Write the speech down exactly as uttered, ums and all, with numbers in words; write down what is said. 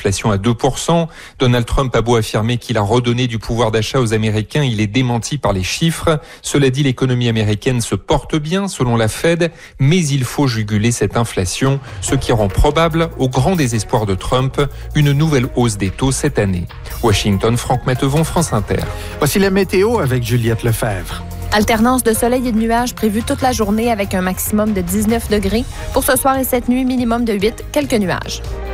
l'inflation à deux pour cent. Donald Trump a beau affirmer qu'il a redonné du pouvoir d'achat aux Américains, il est démenti par les chiffres. Cela dit, l'économie américaine se porte bien selon la Fed, mais il faut juguler cette inflation, ce qui rend probable, au grand désespoir de Trump, une nouvelle hausse des taux cette année. Washington, Franck Mattevon, France Inter. Voici la météo avec Juliette Lefebvre. Alternance de soleil et de nuages prévue toute la journée avec un maximum de dix-neuf degrés. Pour ce soir et cette nuit, minimum de huit, quelques nuages.